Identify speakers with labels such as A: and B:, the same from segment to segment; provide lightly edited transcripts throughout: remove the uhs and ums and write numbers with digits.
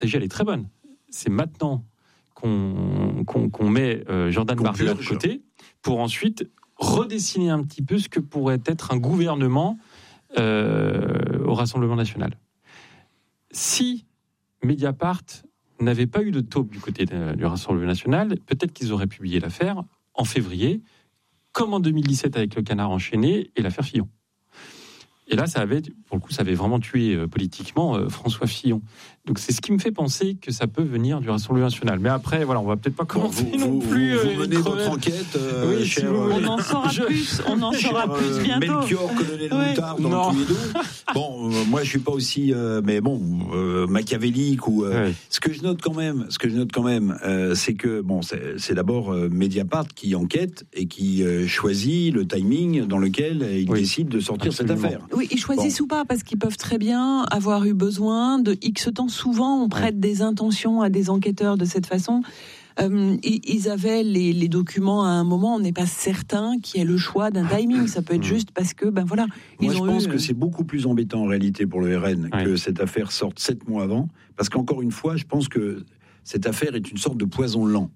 A: déjà, elle est très bonne. C'est maintenant qu'on met Jordan Bardella de côté pour ensuite redessiner un petit peu ce que pourrait être un gouvernement au Rassemblement national. Si Mediapart n'avait pas eu de taupe du côté du Rassemblement national, peut-être qu'ils auraient publié l'affaire en février, comme en 2017 avec le Canard enchaîné et l'affaire Fillon. Et là, ça avait vraiment tué politiquement François Fillon. Donc c'est ce qui me fait penser que ça peut venir du Rassemblement national. Mais après, voilà, on va peut-être pas commencer non plus.
B: Vous menez votre enquête,
A: oui,
B: cher.
C: On en saura plus. On en saura plus bientôt.
B: Melchior, colonel Moutard, dans tous les deux. Bon, moi je suis pas aussi, mais bon, machiavélique ou. Ce que je note quand même, c'est que bon, c'est d'abord Mediapart qui enquête et qui choisit le timing dans lequel il décide de sortir cette affaire.
C: Oui, ils choisissent ou pas, parce qu'ils peuvent très bien avoir eu besoin de X temps. Souvent, on prête des intentions à des enquêteurs de cette façon. Ils avaient les documents à un moment, on n'est pas certain qu'il y ait le choix d'un timing. Ça peut être juste parce que, voilà.
B: Moi, je pense que c'est beaucoup plus embêtant en réalité pour le RN que cette affaire sorte 7 mois avant. Parce qu'encore une fois, je pense que cette affaire est une sorte de poison lent.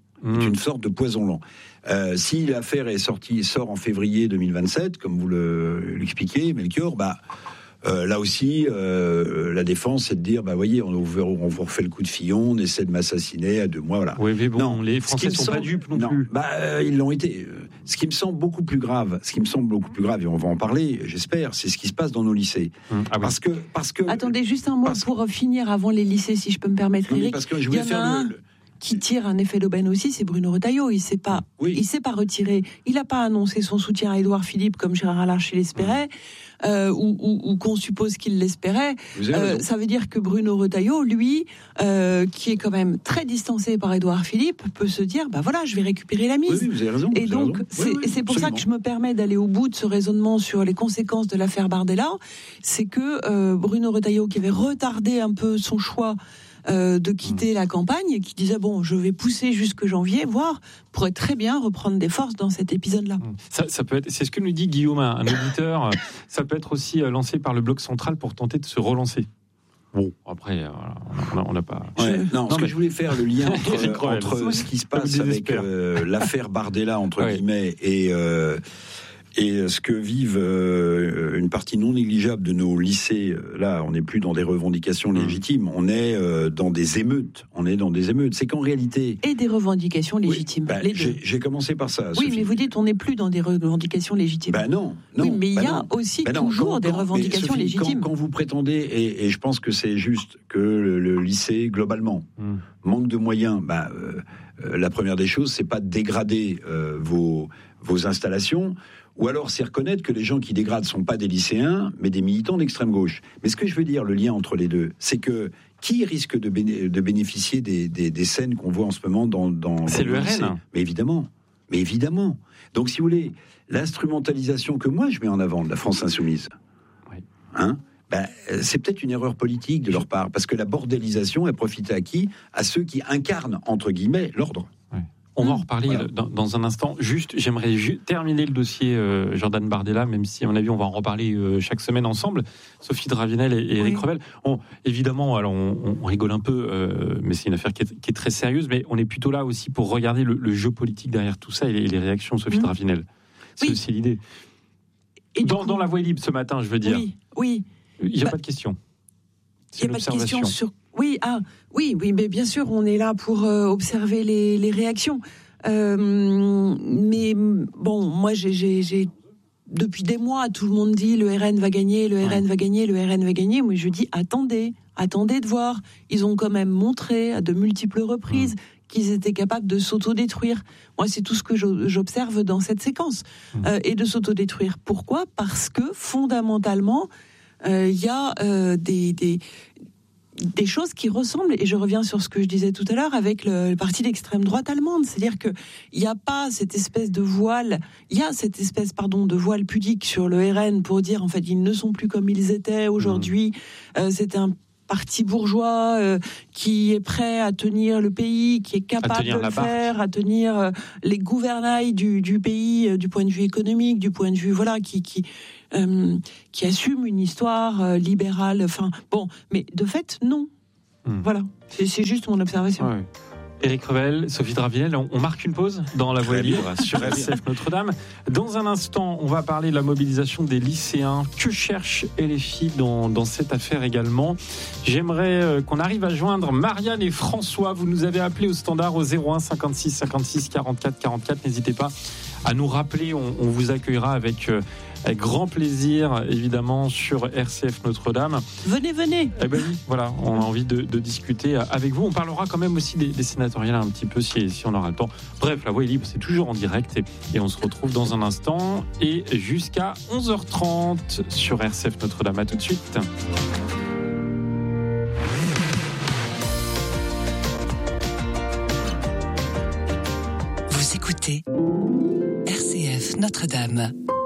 B: Si l'affaire sort en février 2027, comme vous l'expliquez, Melchior, là aussi, la défense, c'est de dire, voyez, on vous refait le coup de Fillon, on essaie de m'assassiner à 2 mois, voilà.
A: Oui, mais bon, non, les Français sont pas dupes non plus.
B: Ils l'ont été. Ce qui me semble beaucoup plus grave, et on va en parler, j'espère, c'est ce qui se passe dans nos lycées. Parce que.
C: Attendez, juste un mot pour finir avant les lycées, si je peux me permettre, Eric.
B: Parce que je voulais faire
C: qui tire un effet d'aubaine aussi, c'est Bruno Retailleau. Il s'est pas retiré. Il n'a pas annoncé son soutien à Édouard Philippe comme Gérard Larcher l'espérait, ou qu'on suppose qu'il l'espérait. Ça veut dire que Bruno Retailleau, lui, qui est quand même très distancé par Édouard Philippe, peut se dire, je vais récupérer la mise.
B: Oui, vous avez raison.
C: Et donc, c'est pour ça que je me permets d'aller au bout de ce raisonnement sur les conséquences de l'affaire Bardella. C'est que Bruno Retailleau, qui avait retardé un peu son choix de quitter la campagne et qui disait je vais pousser jusque janvier, voire pourrait très bien reprendre des forces dans cet épisode-là.
A: Ça peut être, c'est ce que nous dit Guillaume, un auditeur. Ça peut être aussi lancé par le Bloc central pour tenter de se relancer. Bon, après, on n'a pas.
B: Ce que je voulais faire le lien entre ce qui se passe avec l'affaire Bardella entre guillemets et ce que vivent une partie non négligeable de nos lycées. Là, on n'est plus dans des revendications légitimes, on est dans des émeutes. C'est qu'en réalité...
C: Et des revendications légitimes, les deux.
B: J'ai commencé par ça.
C: Oui, Sophie. Mais vous dites on n'est plus dans des revendications légitimes.
B: Non.
C: Oui, mais il y a aussi toujours des revendications légitimes.
B: Quand vous prétendez, et je pense que c'est juste, que le lycée, globalement, manque de moyens, la première des choses, c'est pas de dégrader vos installations, ou alors c'est reconnaître que les gens qui dégradent sont pas des lycéens, mais des militants d'extrême gauche. Mais ce que je veux dire, le lien entre les deux, c'est que qui risque de bénéficier des scènes qu'on voit en ce moment dans
A: c'est le RN.
B: Mais évidemment. Donc si vous voulez, l'instrumentalisation que moi je mets en avant de la France insoumise, c'est peut-être une erreur politique de leur part, parce que la bordélisation, elle profite à qui ? À ceux qui incarnent, entre guillemets, l'ordre.
A: On va en reparler dans un instant. Juste, j'aimerais terminer le dossier Jordan Bardella, même si, à mon avis, on va en reparler chaque semaine ensemble. Sophie Dravinel et Eric Revel. Évidemment, alors on rigole un peu, mais c'est une affaire qui est très sérieuse. Mais on est plutôt là aussi pour regarder le jeu politique derrière tout ça et les réactions de Sophie Dravinel. C'est aussi l'idée. Et dans La Voix est libre ce matin, je veux dire.
C: Oui.
A: Il n'y a pas de question.
C: Il n'y a pas de question sur... Oui, mais bien sûr, on est là pour observer les réactions. Mais bon, moi, j'ai depuis des mois, tout le monde dit le RN va gagner, le RN va gagner, le RN va gagner. Moi, je dis attendez de voir. Ils ont quand même montré à de multiples reprises qu'ils étaient capables de s'autodétruire. Moi, c'est tout ce que j'observe dans cette séquence. Et de s'autodétruire. Pourquoi ? Parce que, fondamentalement, il y a des choses qui ressemblent, et je reviens sur ce que je disais tout à l'heure avec le parti d'extrême droite allemande, c'est-à-dire que il n'y a pas cette espèce de voile, de voile pudique sur le RN pour dire en fait ils ne sont plus comme ils étaient aujourd'hui. C'est un parti bourgeois qui est prêt à tenir le pays, qui est capable de le faire, à tenir les gouvernails du pays du point de vue économique, du point de vue qui assume une histoire libérale. Mais de fait, non. Voilà, c'est juste mon observation.
A: Ouais. Éric Revel, Sophie Dravinel, on marque une pause dans La Voix est libre sur RCF Notre-Dame. Dans un instant, on va parler de la mobilisation des lycéens. Que cherchent les filles dans cette affaire également? J'aimerais qu'on arrive à joindre Marianne et François. Vous nous avez appelé au standard au 01 56 56 44 44. N'hésitez pas à nous rappeler. On vous accueillera avec grand plaisir, évidemment, sur RCF Notre-Dame.
C: Venez.
A: Eh ben oui, voilà, on a envie de discuter avec vous. On parlera quand même aussi des sénatoriales un petit peu si on aura le temps. Bref, La Voix est libre, c'est toujours en direct et on se retrouve dans un instant et jusqu'à 11h30 sur RCF Notre-Dame. À tout de suite.
D: Vous écoutez RCF Notre-Dame.